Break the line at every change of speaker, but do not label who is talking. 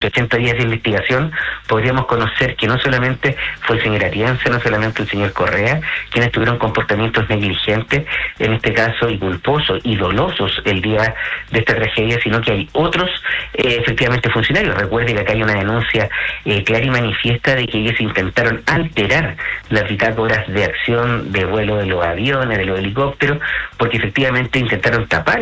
80 días de investigación podríamos conocer que no solamente fue el señor Atienza, no solamente el señor Correa, quienes tuvieron comportamientos negligentes, en este caso, y culposos y dolosos el día de esta tragedia, sino que hay otros, efectivamente, funcionarios. Recuerde que acá hay una denuncia clara y manifiesta de que ellos intentaron alterar las bitácoras de acción de vuelo de los aviones, de los helicópteros, porque efectivamente intentaron tapar